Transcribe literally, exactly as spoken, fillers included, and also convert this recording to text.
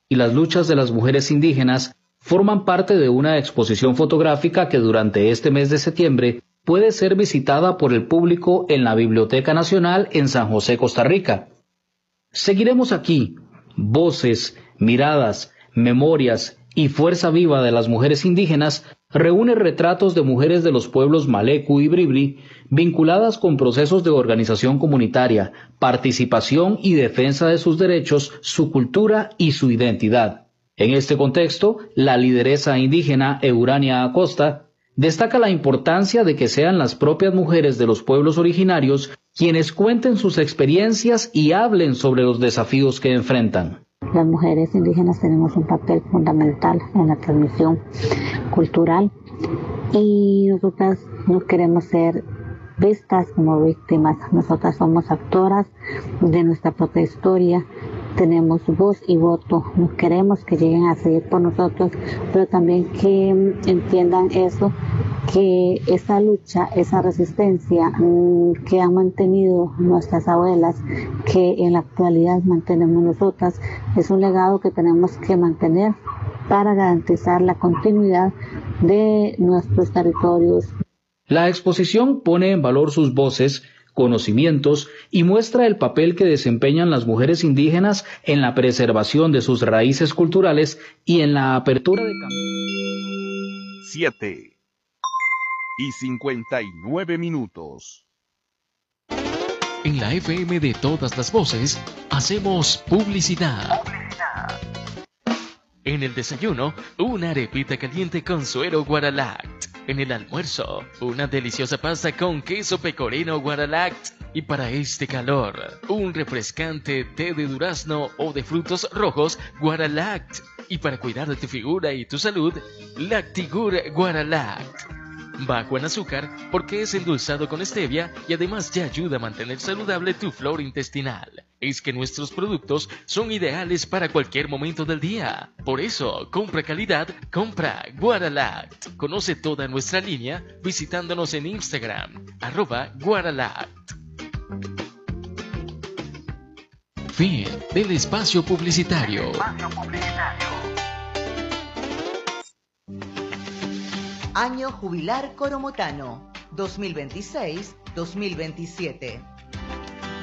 y las luchas de las mujeres indígenas forman parte de una exposición fotográfica que durante este mes de septiembre puede ser visitada por el público en la Biblioteca Nacional en San José, Costa Rica. Seguiremos aquí, voces, miradas, memorias y fuerza viva de las mujeres indígenas reúne retratos de mujeres de los pueblos Maleku y Bribri vinculadas con procesos de organización comunitaria, participación y defensa de sus derechos, su cultura y su identidad. En este contexto, la lideresa indígena Eurania Acosta destaca la importancia de que sean las propias mujeres de los pueblos originarios quienes cuenten sus experiencias y hablen sobre los desafíos que enfrentan. Las mujeres indígenas tenemos un papel fundamental en la transmisión cultural y nosotras no queremos ser vistas como víctimas. Nosotras somos actoras de nuestra propia historia, tenemos voz y voto. No queremos que lleguen a seguir por nosotros, pero también que entiendan eso, que esa lucha, esa resistencia mmm, que han mantenido nuestras abuelas, que en la actualidad mantenemos nosotras, es un legado que tenemos que mantener para garantizar la continuidad de nuestros territorios. La exposición pone en valor sus voces, conocimientos y muestra el papel que desempeñan las mujeres indígenas en la preservación de sus raíces culturales y en la apertura de caminos. siete y cincuenta y nueve minutos. En la F M de todas las voces, hacemos publicidad. Publicidad. En el desayuno, una arepita caliente con suero Guaralact. En el almuerzo, una deliciosa pasta con queso pecorino Guaralact. Y para este calor, un refrescante té de durazno o de frutos rojos Guaralact. Y para cuidar de tu figura y tu salud, Lactigur Guaralact. Bajo en azúcar porque es endulzado con stevia y además ya ayuda a mantener saludable tu flora intestinal. Es que nuestros productos son ideales para cualquier momento del día. Por eso, compra calidad, compra Guaralact. Conoce toda nuestra línea visitándonos en Instagram, arroba Guaralact. Fin del espacio publicitario. Espacio publicitario. Año Jubilar Coromotano, dos mil veintiséis dos mil veintisiete.